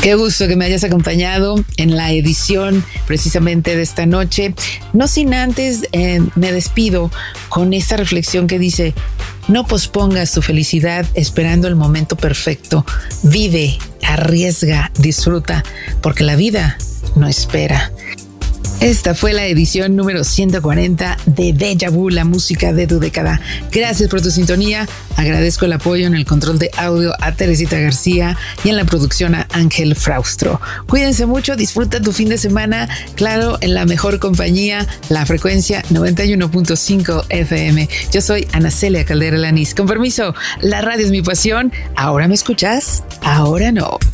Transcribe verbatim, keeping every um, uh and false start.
Qué gusto que me hayas acompañado en la edición precisamente de esta noche. No sin antes eh, me despido con esta reflexión que dice: no pospongas tu felicidad esperando el momento perfecto. Vive, arriesga, disfruta, porque la vida no espera. Esta fue la edición número ciento cuarenta de Deja Vu, la música de tu década. Gracias por tu sintonía. Agradezco el apoyo en el control de audio a Teresita García y en la producción a Ángel Fraustro. Cuídense mucho, disfruta tu fin de semana, claro, en la mejor compañía, la frecuencia noventa y uno punto cinco F M. Yo soy Ana Celia Caldera Lanís. Con permiso, la radio es mi pasión. ¿Ahora me escuchas? Ahora no.